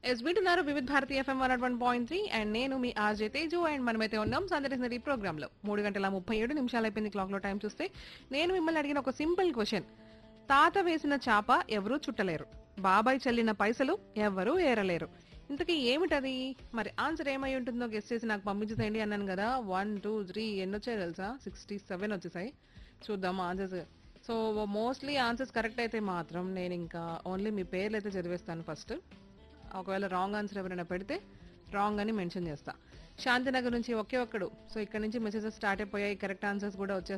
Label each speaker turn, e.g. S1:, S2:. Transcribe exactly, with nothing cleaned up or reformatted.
S1: yes వింటున్నారు వివిధ Bharati FM one one point three and నేను మీ ఆర్జే తేజు అండ్ మనమైతే ఉన్నాం సందర్శన ఈ ప్రోగ్రామ్ లో మూడు గంటల ముప్పై ఏడు నిమిషాలు అయిపోయింది క్లాక్ లో టైం చూస్తే నేను మిమ్మల్ని అడిగిన ఒక సింపుల్ క్వశ్చన్ తాత వేసిన చాప ఎవరూ చుట్టలేరు బాబాయ్ చల్లిన పైసలు ఎవరూ ఏరలేరు ఇంతకీ ఏమిటది మరి ఆన్సర్ ఏమై ఉంటుందో గెస్ట్ చేసి నాకు పంపించేసేయండి అన్నాను కదా వన్ టూ త్రీ ఎన్ని వచ్చాయి తెలుసా సిక్స్టీ సెవెన్ వచ్చేసాయి చూద్దాం answers so mostly answers correct అయితే మాత్రం నేను ఇంకా ఓన్లీ మీ పేర్లు అయితే చదివేస్తాను ఫస్ట్ ఒకవేళ రాంగ్ ఆన్సర్ ఎవరైనా పెడితే రాంగ్ అని మెన్షన్ చేస్తా శాంతినగర్ నుంచి ఒకే ఒక్కడు సో ఇక్కడ నుంచి మెసేజెస్ స్టార్ట్ అయిపోయాయి కరెక్ట్ ఆన్సర్స్ కూడా వచ్చేస్తాయి